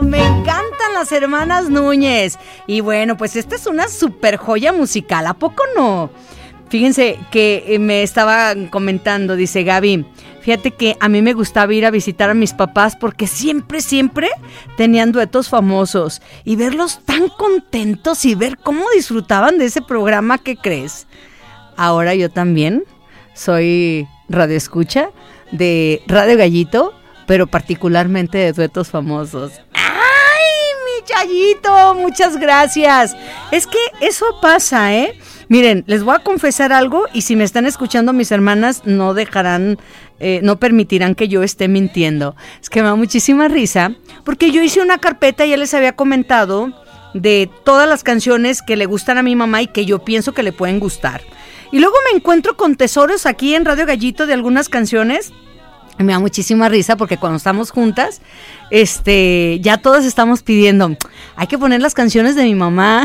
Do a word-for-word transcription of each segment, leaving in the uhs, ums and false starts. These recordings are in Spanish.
Me encantan las hermanas Núñez. Y bueno, pues esta es una super joya musical, ¿a poco no? Fíjense que me estaba comentando, dice Gaby, fíjate que a mí me gustaba ir a visitar a mis papás porque siempre, siempre tenían duetos famosos y verlos tan contentos y ver cómo disfrutaban de ese programa, ¿qué crees? Ahora yo también soy radioescucha de Radio Gallito, pero particularmente de duetos famosos. ¡Ay, mi Chayito! Muchas gracias. Es que eso pasa, ¿eh? Miren, les voy a confesar algo y si me están escuchando mis hermanas no dejarán, eh, no permitirán que yo esté mintiendo. Es que me da muchísima risa porque yo hice una carpeta, ya les había comentado, de todas las canciones que le gustan a mi mamá y que yo pienso que le pueden gustar. Y luego me encuentro con tesoros aquí en Radio Gallito de algunas canciones. Me da muchísima risa porque cuando estamos juntas, este, ya todas estamos pidiendo, hay que poner las canciones de mi mamá.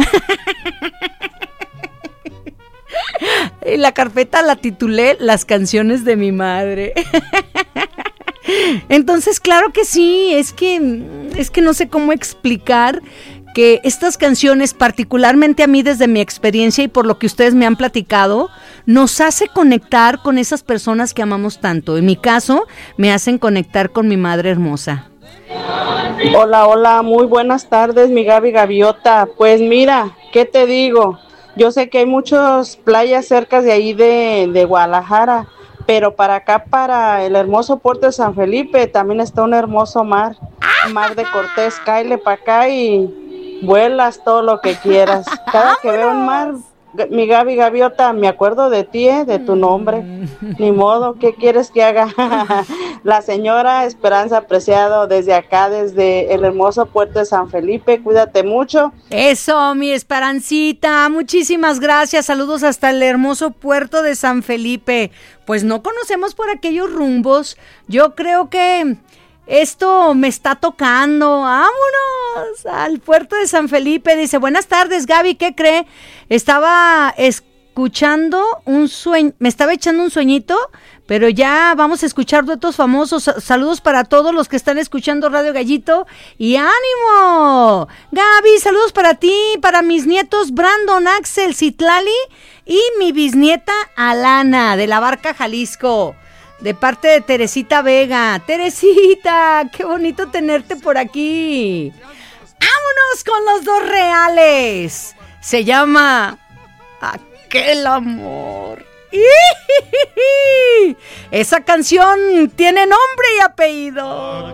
Y la carpeta la titulé Las canciones de mi madre. Entonces, claro que sí, es que, es que no sé cómo explicar que estas canciones, particularmente a mí desde mi experiencia y por lo que ustedes me han platicado, nos hace conectar con esas personas que amamos tanto. En mi caso, me hacen conectar con mi madre hermosa. Hola, hola, muy buenas tardes, mi Gaby Gaviota. Pues mira, ¿qué te digo? Yo sé que hay muchas playas cerca de ahí de, de Guadalajara, pero para acá, para el hermoso puerto de San Felipe, también está un hermoso mar, mar de Cortés. Cáele para acá y vuelas todo lo que quieras. Cada que veo el mar, mi Gaby Gaviota, me acuerdo de ti, ¿eh? De tu nombre. Ni modo, ¿qué quieres que haga? La señora Esperanza Preciado, desde acá, desde el hermoso puerto de San Felipe. Cuídate mucho. Eso, mi Esperancita, muchísimas gracias. Saludos hasta el hermoso puerto de San Felipe. Pues no conocemos por aquellos rumbos. Yo creo que esto me está tocando. ¡Vámonos al puerto de San Felipe! Dice, buenas tardes, Gaby, ¿qué cree? Estaba escuchando un sueño, me estaba echando un sueñito, pero ya vamos a escuchar duetos famosos. Saludos para todos los que están escuchando Radio Gallito y ánimo. Gaby, saludos para ti, para mis nietos Brandon, Axel, Citlali y mi bisnieta Alana de la Barca, Jalisco. De parte de Teresita Vega. Teresita, qué bonito tenerte por aquí. ¡Vámonos con los dos reales! Se llama Aquel Amor. Esa canción tiene nombre y apellido.